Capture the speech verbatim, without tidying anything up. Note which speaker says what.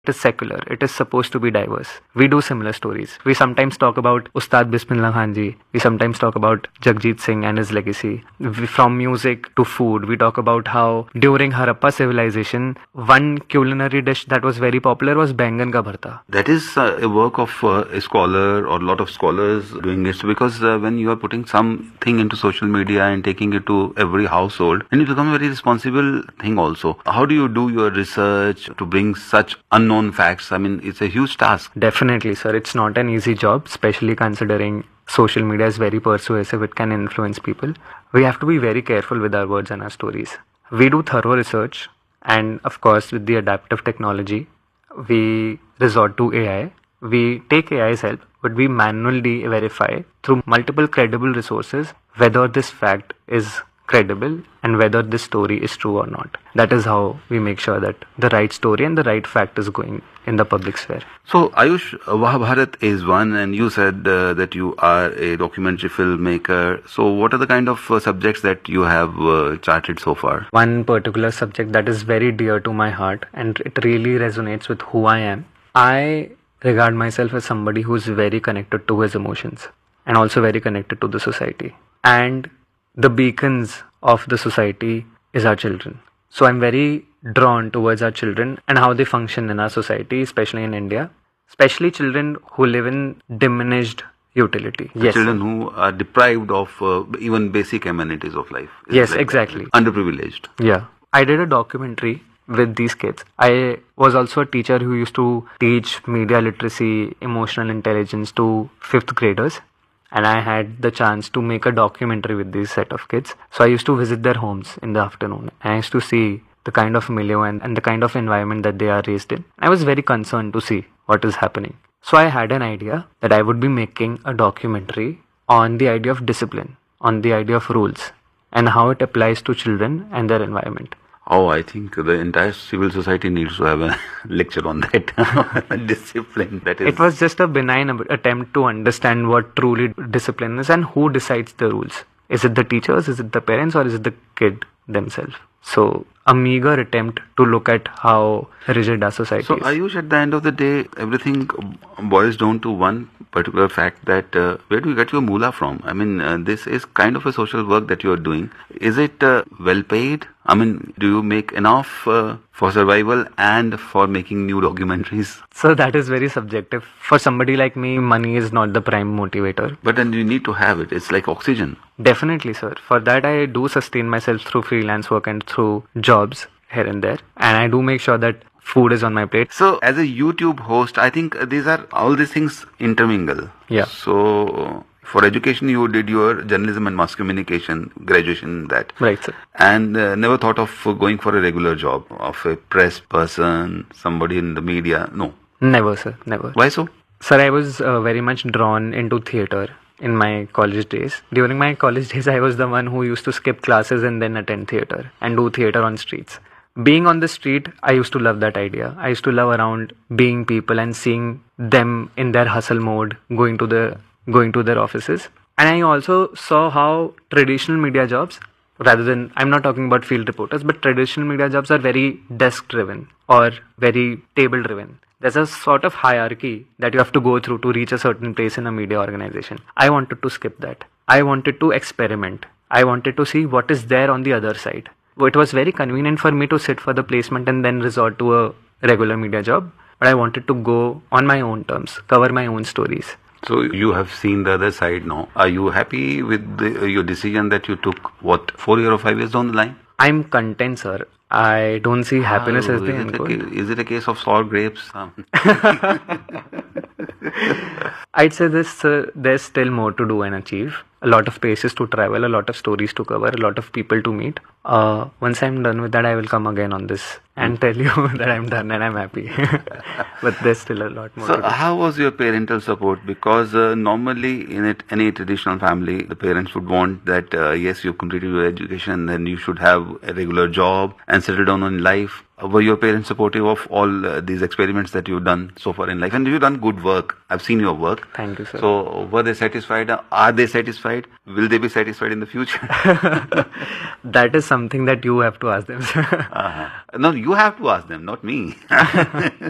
Speaker 1: It is secular. It is supposed to be diverse. We do similar stories. We sometimes talk about Ustad Bismillah Khan ji. We sometimes talk about Jagjit Singh and his legacy. We, from music to food, we talk about how during Harappa civilization, one culinary dish that was very popular was Bengan ka bharta.
Speaker 2: That is uh, a work of uh, a scholar or a lot of scholars doing it, because uh, when you are putting something into social media and taking it to every household, and it becomes a very responsible thing also. How do you do your research to bring such unknown facts? I mean, it's a huge task.
Speaker 1: Definitely, sir. It's not an easy job, especially considering social media is very persuasive. It can influence people. We have to be very careful with our words and our stories. We do thorough research, and of course, with the adaptive technology, we resort to A I. We take A I's help, but we manually verify through multiple credible resources whether this fact is credible and whether this story is true or not. That is how we make sure that the right story and the right fact is going in the public sphere.
Speaker 2: So, Ayush, Mahabharat is one, and you said uh, that you are a documentary filmmaker. So, what are the kind of uh, subjects that you have uh, charted so far?
Speaker 1: One particular subject that is very dear to my heart, and it really resonates with who I am. I regard myself as somebody who is very connected to his emotions and also very connected to the society. And the beacons of the society is our children. So I'm very drawn towards our children and how they function in our society, especially in India, especially children who live in diminished utility.
Speaker 2: The
Speaker 1: yes.
Speaker 2: Children who are deprived of uh, even basic amenities of life. Is
Speaker 1: Yes,
Speaker 2: like
Speaker 1: exactly.
Speaker 2: That? Underprivileged.
Speaker 1: Yeah. I did a documentary with these kids. I was also a teacher who used to teach media literacy, emotional intelligence to fifth graders. And I had the chance to make a documentary with these set of kids. So I used to visit their homes in the afternoon. And I used to see the kind of milieu and, and the kind of environment that they are raised in. I was very concerned to see what is happening. So I had an idea that I would be making a documentary on the idea of discipline, on the idea of rules, and how it applies to children and their environment.
Speaker 2: Oh, I think the entire civil society needs to have a lecture on that. Discipline. That is.
Speaker 1: It was just a benign attempt to understand what truly discipline is and who decides the rules. Is it the teachers, is it the parents, or is it the kid themselves? So, a meager attempt to look at how rigid our society
Speaker 2: so,
Speaker 1: is.
Speaker 2: Ayush, at the end of the day, everything boils down to one particular fact that uh, where do you get your moolah from? I mean, uh, this is kind of a social work that you are doing. Is it uh, well paid? I mean, do you make enough uh, for survival and for making new documentaries?
Speaker 1: So that is very subjective. For somebody like me, money is not the prime motivator.
Speaker 2: But then you need to have it. It's like oxygen.
Speaker 1: Definitely, sir. For that, I do sustain myself through freelance work and through jobs here and there. And I do make sure that food is on my plate.
Speaker 2: So, as a YouTube host, I think these are all these things intermingle.
Speaker 1: Yeah.
Speaker 2: So, for education, you did your journalism and mass communication graduation in that.
Speaker 1: Right, sir.
Speaker 2: And uh, never thought of going for a regular job of a press person, somebody in the media. No.
Speaker 1: Never, sir. Never.
Speaker 2: Why so?
Speaker 1: Sir, I was uh, very much drawn into theatre in my college days. During my college days, I was the one who used to skip classes and then attend theatre and do theatre on streets. Being on the street, I used to love that idea. I used to love around being people and seeing them in their hustle mode, going to the going to their offices. And I also saw how traditional media jobs, rather than, I'm not talking about field reporters, but traditional media jobs are very desk driven or very table driven. There's a sort of hierarchy that you have to go through to reach a certain place in a media organization. I wanted to skip that. I wanted to experiment. I wanted to see what is there on the other side. It was very convenient for me to sit for the placement and then resort to a regular media job. But I wanted to go on my own terms, cover my own stories.
Speaker 2: So you have seen the other side now. Are you happy with the, your decision that you took, what, four years or five years down the line?
Speaker 1: I'm content, sir. I don't see happiness
Speaker 2: oh,
Speaker 1: as the
Speaker 2: is
Speaker 1: end
Speaker 2: it
Speaker 1: goal.
Speaker 2: Ca- is it a case of sour grapes? Um.
Speaker 1: I'd say this, uh, there's still more to do and achieve. A lot of places to travel, a lot of stories to cover, a lot of people to meet. Uh, once I'm done with that, I will come again on this and tell you that I'm done and I'm happy. But there's still a lot more
Speaker 2: So
Speaker 1: to do.
Speaker 2: how was your parental support? Because uh, normally in it, any traditional family, the parents would want that, uh, yes, you've completed your education, then you should have a regular job and settle down in life. Were your parents supportive of all uh, these experiments that you've done so far in life? And you've done good work. I've seen your work.
Speaker 1: Thank you, sir.
Speaker 2: So were they satisfied? Are they satisfied? Will they be satisfied in the future?
Speaker 1: That is something that you have to ask them, sir.
Speaker 2: uh-huh. No, you have to ask them, not me.